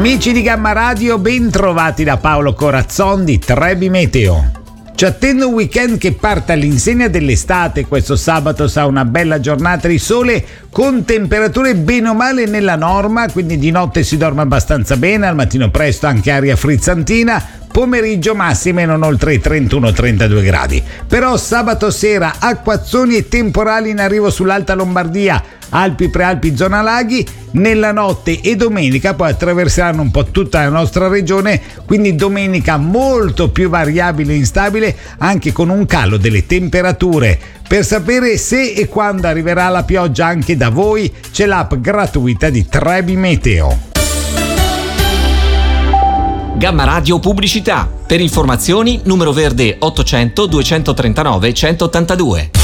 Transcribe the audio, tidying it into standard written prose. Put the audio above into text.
Amici di Gamma Radio, ben trovati da Paolo Corazzon di Trebi Meteo. Ci attende un weekend che parte all'insegna dell'estate. Questo sabato sarà una bella giornata di sole con temperature bene o male nella norma, quindi di notte si dorme abbastanza bene, al mattino presto anche aria frizzantina, pomeriggio massime non oltre i 31-32 gradi. Però sabato sera acquazzoni e temporali in arrivo sull'Alta Lombardia, Alpi, Prealpi, zona laghi. Nella notte e domenica poi attraverseranno un po' tutta la nostra regione, quindi domenica molto più variabile e instabile, anche con un calo delle temperature. Per sapere se e quando arriverà la pioggia anche da voi, c'è l'app gratuita di Trebi Meteo. Gamma Radio Pubblicità. Per informazioni numero verde 800 239 182.